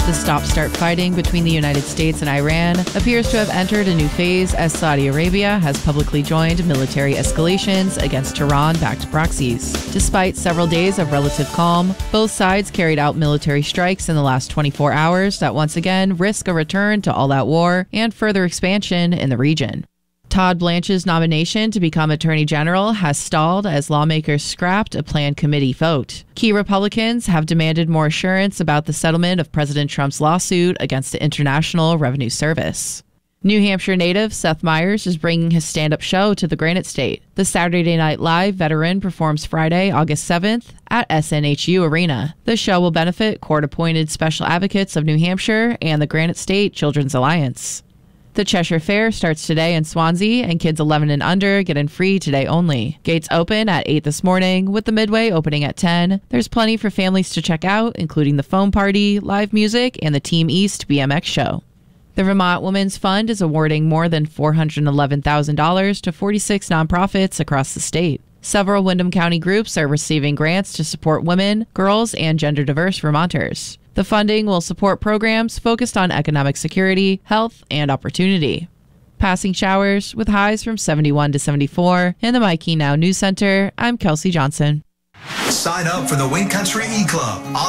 The stop-start fighting between the United States and Iran appears to have entered a new phase as Saudi Arabia has publicly joined military escalations against Tehran-backed proxies. Despite several days of relative calm, both sides carried out military strikes in the last 24 hours that once again risk a return to all-out war and further expansion in the region. Todd Blanche's nomination to become Attorney General has stalled as lawmakers scrapped a planned committee vote. Key Republicans have demanded more assurance about the settlement of President Trump's lawsuit against the International Revenue Service. New Hampshire native Seth Meyers is bringing his stand-up show to the Granite State. The Saturday Night Live veteran performs Friday, August 7th at SNHU Arena. The show will benefit court-appointed special advocates of New Hampshire and the Granite State Children's Alliance. The Cheshire Fair starts today in Swansea, and kids 11 and under get in free today only. Gates open at 8 this morning, with the Midway opening at 10. There's plenty for families to check out, including the foam party, live music, and the Team East BMX show. The Vermont Women's Fund is awarding more than $411,000 to 46 nonprofits across the state. Several Windham County groups are receiving grants to support women, girls, and gender-diverse Vermonters. The funding will support programs focused on economic security, health, and opportunity. Passing showers with highs from 71 to 74. In the Mikey Now News Center, I'm Kelsey Johnson. Sign up for the Wayne Country E-Club.